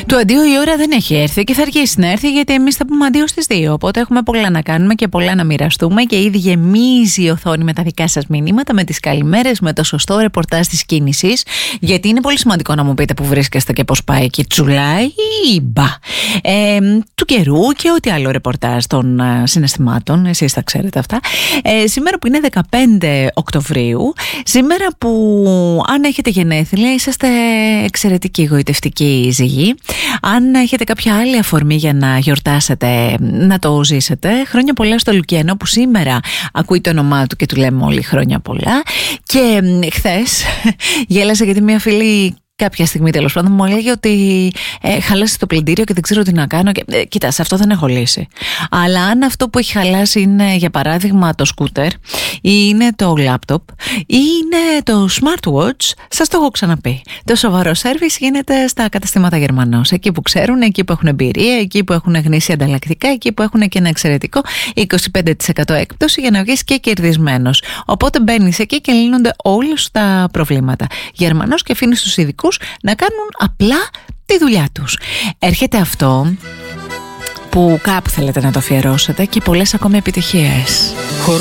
Του αντίο η ώρα δεν έχει έρθει και θα αργήσει να έρθει, γιατί εμείς θα πούμε αντίο στις 2. Οπότε έχουμε πολλά να κάνουμε και πολλά να μοιραστούμε και ήδη γεμίζει η οθόνη με τα δικά σας μηνύματα, με τις καλημέρες, με το σωστό ρεπορτάζ της κίνησης. Γιατί είναι πολύ σημαντικό να μου πείτε που βρίσκεστε και πώς πάει εκεί. Τσουλάει ή μπα. Του καιρού και ό,τι άλλο ρεπορτάζ των συναισθημάτων. Εσείς τα ξέρετε αυτά. Σήμερα που είναι 15 Οκτωβρίου, σήμερα που αν έχετε γενέθλια είσαστε εξαιρετικοί γοητευτικοί ζυγοί. Αν έχετε κάποια άλλη αφορμή για να γιορτάσετε, να το ζήσετε, χρόνια πολλά στο Λουκιανό που σήμερα ακούει το όνομά του και του λέμε όλοι χρόνια πολλά. Και χθες γέλασα γιατί μια φίλη κάποια στιγμή τέλος πάντων μου έλεγε ότι χάλασε το πλυντήριο και δεν ξέρω τι να κάνω. Και, κοίτα, σε αυτό δεν έχω λύση. Αλλά αν αυτό που έχει χαλάσει είναι για παράδειγμα το σκούτερ ή είναι το λάπτοπ ή είναι το smartwatch, σας το έχω ξαναπεί. Το σοβαρό σέρβις γίνεται στα καταστήματα Γερμανός. Εκεί που ξέρουν, εκεί που έχουν εμπειρία, εκεί που έχουν γνήσια ανταλλακτικά, εκεί που έχουν και ένα εξαιρετικό 25% έκπτωση για να βγεις και κερδισμένος. Οπότε μπαίνεις εκεί και λύνονται όλους τα προβλήματα. Γερμανός και αφήνεις τους ειδικούς να κάνουν απλά τη δουλειά τους. Έρχεται αυτό που κάπου θέλετε να το αφιερώσετε και πολλές ακόμη επιτυχίες.